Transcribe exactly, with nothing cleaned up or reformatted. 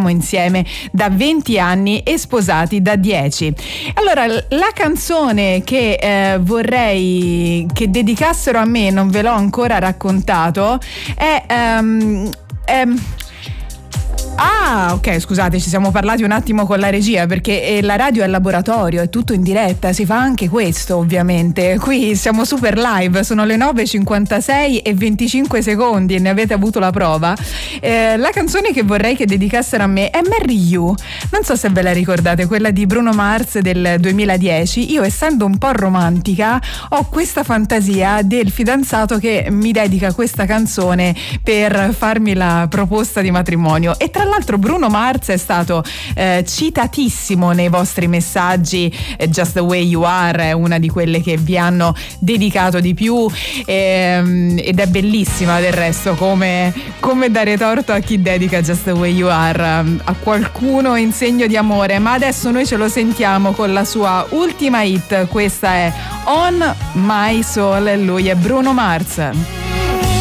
siamo insieme da venti anni e sposati da dieci. Allora, la canzone che eh, vorrei che dedicassero a me, non ve l'ho ancora raccontato, è... Um, um, Ah, ok, scusate, ci siamo parlati un attimo con la regia, perché eh, la radio è laboratorio, è tutto in diretta, si fa anche questo ovviamente. Qui siamo super live, sono le nove e cinquantasei e venticinque secondi e ne avete avuto la prova. Eh, la canzone che vorrei che dedicassero a me è Marry You, non so se ve la ricordate, quella di Bruno Mars del duemiladieci. Io, essendo un po' romantica, ho questa fantasia del fidanzato che mi dedica questa canzone per farmi la proposta di matrimonio. E tra l'altro Bruno Mars è stato eh, citatissimo nei vostri messaggi. eh, Just the Way You Are è una di quelle che vi hanno dedicato di più, ehm, ed è bellissima del resto come, come dare torto a chi dedica Just the Way You Are a qualcuno in segno di amore. Ma adesso noi ce lo sentiamo con la sua ultima hit, questa è On My Soul e lui è Bruno Mars.